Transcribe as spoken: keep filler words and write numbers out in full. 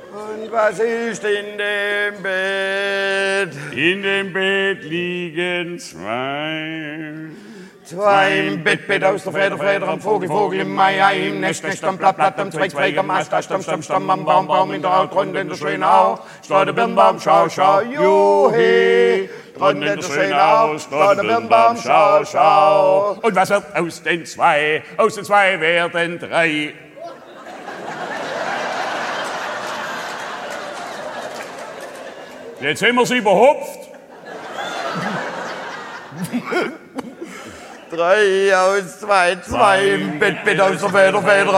Und was ist in dem Bett? In dem Bett liegen zwei. Zwei im Bett, Bett aus der Feder, Feder am Vogel, Vogel im Mai, Ei im Nest, Nest am Blatt, Blatt am Zweig, Zweig am Ast, Ast am Stamm, Stamm am Baum, Baum in der Haut, rund in der schönen Au. Steht der Birnbaum, schau, schau, juhe. Rund in der schönen Au, steht der Birnbaum, schau, schau. Und was wird aus den zwei? Aus den zwei werden drei. Jetzt haben wir sie überhopft. Drei aus zwei, zwei im Bett, Bett aus der Feder, Feder